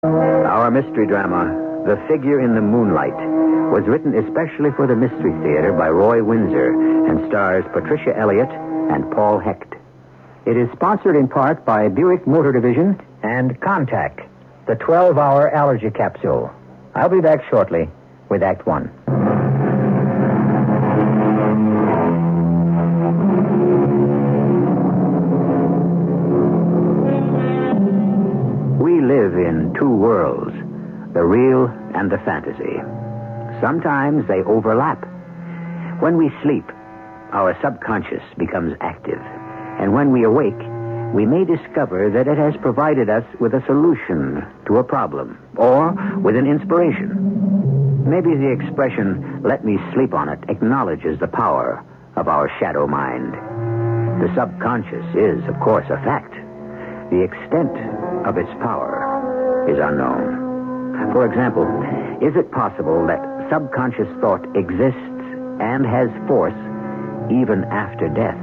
Our mystery drama, The Figure in the Moonlight, was written especially for the Mystery Theater by Roy Windsor and stars Patricia Elliott and Paul Hecht. It is sponsored in part by Buick Motor Division and Contact, the 12-hour allergy capsule. I'll be back shortly with Act One. We live in two worlds, the real and the fantasy. Sometimes they overlap. When we sleep, our subconscious becomes active. And when we awake, we may discover that it has provided us with a solution to a problem or with an inspiration. Maybe the expression, "let me sleep on it," acknowledges the power of our shadow mind. The subconscious is, of course, a fact. The extent of its power is unknown. For example, is it possible that subconscious thought exists and has force even after death?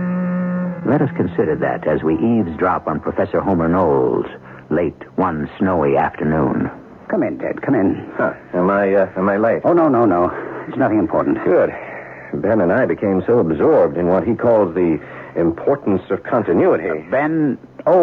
Let us consider that as we eavesdrop on Professor Homer Knowles late one snowy afternoon. Come in, Ted. Come in. Huh. Am I late? Oh, no. It's nothing important. Good. Ben and I became so absorbed in what he calls the importance of continuity. Ben...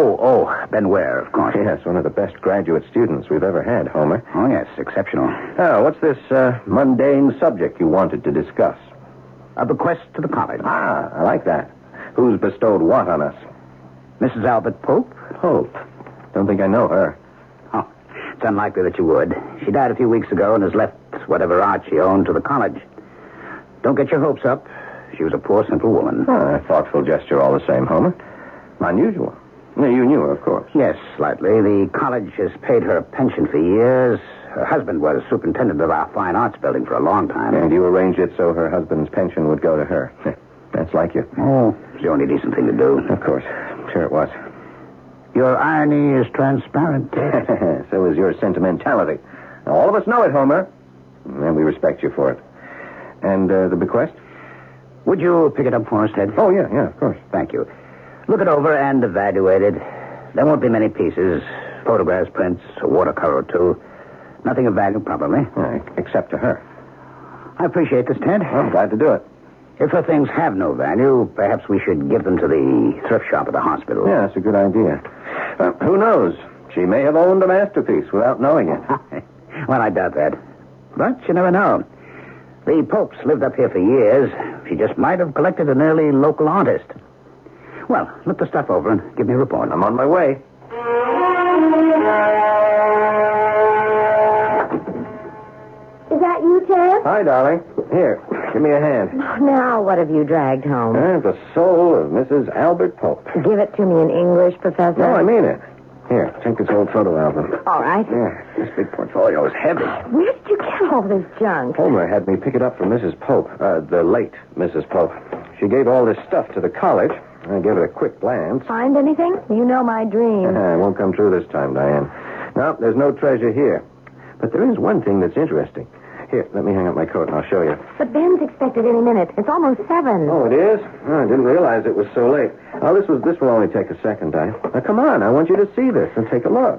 Ben Ware, of course. Yes, one of the best graduate students we've ever had, Homer. Oh, yes, exceptional. Oh, what's this mundane subject you wanted to discuss? A bequest to the college. Ah, I like that. Who's bestowed what on us? Mrs. Albert Pope? Pope? Don't think I know her. Oh, it's unlikely that you would. She died a few weeks ago and has left whatever art she owned to the college. Don't get your hopes up. She was a poor, simple woman. A thoughtful gesture all the same, Homer. Unusual. You knew her, of course. Yes, slightly. The college has paid her a pension for years. Her husband was superintendent of our fine arts building for a long time. And you arranged it so her husband's pension would go to her. That's like you. Oh, it's the only decent thing to do. Of course. Sure it was. Your irony is transparent. So is your sentimentality. Now, all of us know it, Homer. And we respect you for it. And the bequest? Would you pick it up for us, Ted? Oh, yeah, of course. Thank you. Look it over and evaluate it. There won't be many pieces. Photographs, prints, a watercolor or two. Nothing of value, probably. Except to her. I appreciate this, Ted. I'm glad to do it. If her things have no value, perhaps we should give them to the thrift shop at the hospital. Yeah, that's a good idea. Who knows? She may have owned a masterpiece without knowing it. Well, I doubt that. But you never know. The Popes lived up here for years. She just might have collected an early local artist. Well, look the stuff over and give me a report. I'm on my way. Is that you, Ted? Hi, darling. Here, give me a hand. Now, what have you dragged home? The soul of Mrs. Albert Pope. Give it to me in English, Professor. No, I mean it. Here, take this old photo album. All right. Yeah, this big portfolio is heavy. Where did you get all this junk? Homer had me pick it up from Mrs. Pope, the late Mrs. Pope. She gave all this stuff to the college. I gave it a quick glance. Find anything? You know my dream. It won't come true this time, Diane. No, there's no treasure here. But there is one thing that's interesting. Here, let me hang up my coat and I'll show you. But Ben's expected any minute. It's almost 7. Oh, it is? Oh, I didn't realize it was so late. Oh, this will only take a second, Diane. Now, come on. I want you to see this and take a look.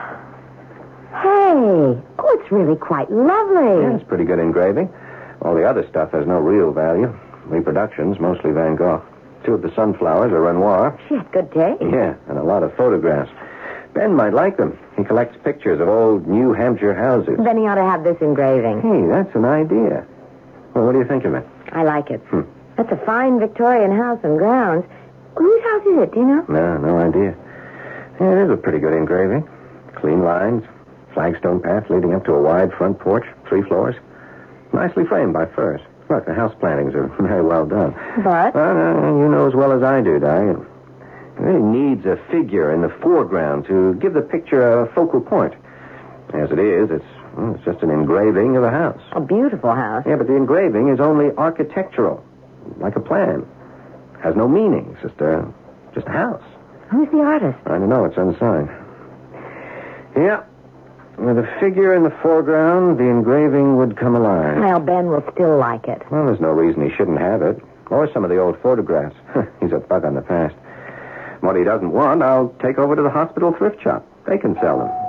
Hey. Oh, it's really quite lovely. Yeah, it's pretty good engraving. All the other stuff has no real value. Reproductions, mostly Van Gogh. 2 of the sunflowers are Renoir. She had good taste. Yeah, and a lot of photographs. Ben might like them. He collects pictures of old New Hampshire houses. Then he ought to have this engraving. Hey, that's an idea. Well, what do you think of it? I like it. That's a fine Victorian house and grounds. Whose house is it, do you know? No idea. Yeah, it is a pretty good engraving. Clean lines, flagstone path leading up to a wide front porch, 3 floors. Nicely framed by firs. Look, the house plantings are very well done. But? You know as well as I do, Diane. It really needs a figure in the foreground to give the picture a focal point. As it is, it's just an engraving of a house. A beautiful house. Yeah, but the engraving is only architectural, like a plan. Has no meaning. It's just a house. Who's the artist? I don't know. It's unsigned. Yeah. With a figure in the foreground, the engraving would come alive. Well, Ben will still like it. Well, there's no reason he shouldn't have it. Or some of the old photographs. He's a bug on the past. What he doesn't want, I'll take over to the hospital thrift shop. They can sell them.